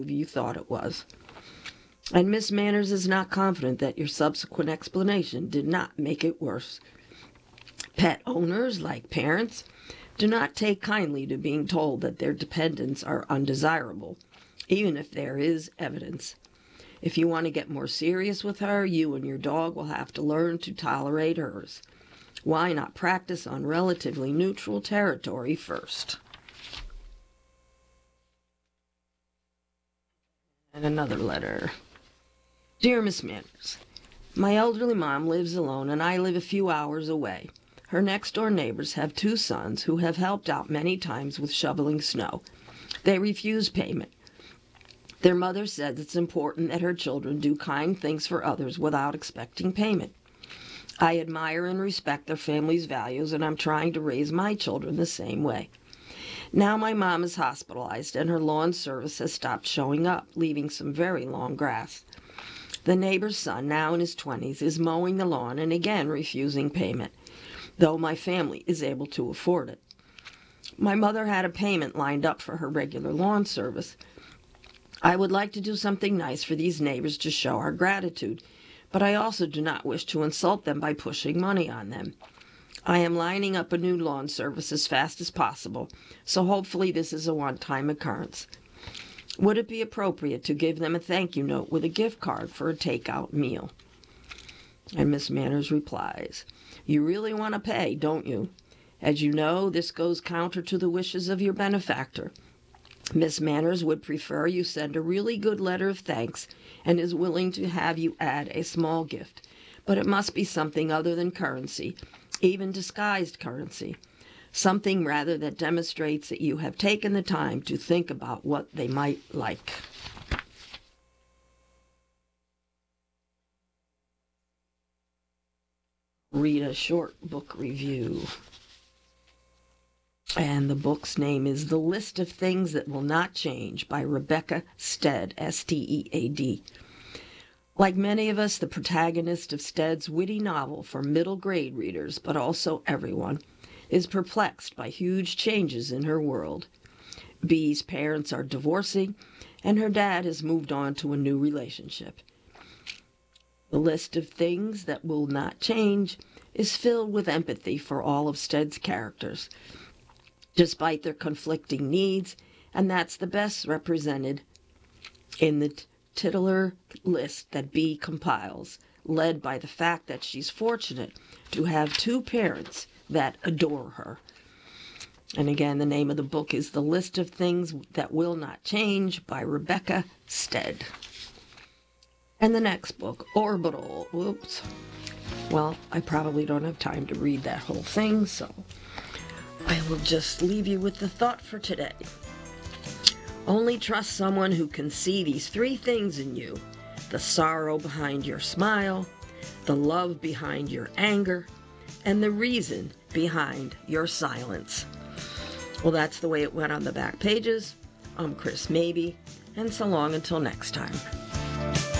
you thought it was. And Miss Manners is not confident that your subsequent explanation did not make it worse. Pet owners, like parents, do not take kindly to being told that their dependents are undesirable, even if there is evidence. If you want to get more serious with her, you and your dog will have to learn to tolerate hers. Why not practice on relatively neutral territory first? And another letter. Dear Miss Manners, my elderly mom lives alone and I live a few hours away. Her next-door neighbors have 2 sons who have helped out many times with shoveling snow. They refuse payment. Their mother says it's important that her children do kind things for others without expecting payment. I admire and respect their family's values, and I'm trying to raise my children the same way. Now my mom is hospitalized, and her lawn service has stopped showing up, leaving some very long grass. The neighbor's son, now in his 20s, is mowing the lawn and again refusing payment, though my family is able to afford it. My mother had a payment lined up for her regular lawn service. I would like to do something nice for these neighbors to show our gratitude, but I also do not wish to insult them by pushing money on them. I am lining up a new lawn service as fast as possible, so hopefully this is a one-time occurrence. Would it be appropriate to give them a thank you note with a gift card for a takeout meal? And Miss Manners replies, You really want to pay, don't you? As you know, this goes counter to the wishes of your benefactor. Miss Manners would prefer you send a really good letter of thanks and is willing to have you add a small gift, but it must be something other than currency, even disguised currency, something rather that demonstrates that you have taken the time to think about what they might like. Read a short book review. And the book's name is The List of Things That Will Not Change by Rebecca Stead, S-T-E-A-D. Like many of us, the protagonist of Stead's witty novel for middle grade readers, but also everyone, is perplexed by huge changes in her world. Bee's parents are divorcing, and her dad has moved on to a new relationship. The list of things that will not change is filled with empathy for all of Stead's characters, despite their conflicting needs, and that's the best represented in the titular list that Bee compiles, led by the fact that she's fortunate to have 2 parents that adore her. And again, the name of the book is The List of Things That Will Not Change by Rebecca Stead. And the next book, Orbital. Whoops. Well, I probably don't have time to read that whole thing, so I will just leave you with the thought for today. Only trust someone who can see these 3 things in you: the sorrow behind your smile, the love behind your anger, and the reason behind your silence. Well, that's the way it went on the back pages. I'm Chris Mabey, and so long until next time.